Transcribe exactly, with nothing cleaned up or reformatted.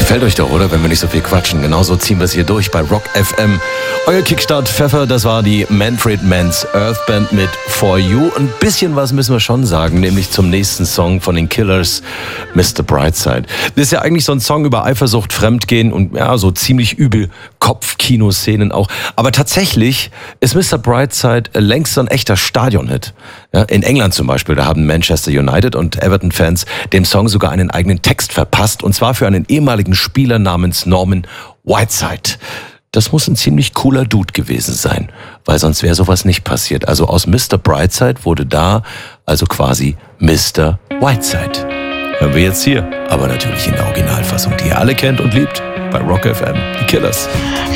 Gefällt euch doch, oder? Wenn wir nicht so viel quatschen. Genauso ziehen wir es hier durch bei Rock F M. Euer Kickstart-Pfeffer, das war die Manfred Mann's Earth Band mit For You. Ein bisschen was müssen wir schon sagen, nämlich zum nächsten Song von den Killers, Mister Brightside. Das ist ja eigentlich so ein Song über Eifersucht, Fremdgehen und ja, so ziemlich übel Kopfkino-Szenen auch. Aber tatsächlich ist Mister Brightside längst so ein echter Stadionhit. Ja, in England zum Beispiel, da haben Manchester United und Everton-Fans dem Song sogar einen eigenen Text verpasst. Und zwar für einen ehemaligen Spieler namens Norman Whiteside. Das muss ein ziemlich cooler Dude gewesen sein, weil sonst wäre sowas nicht passiert. Also aus Mister Brightside wurde da also quasi Mister Whiteside. Hören wir jetzt hier, aber natürlich in der Originalfassung, die ihr alle kennt und liebt, bei Rock F M, die Killers.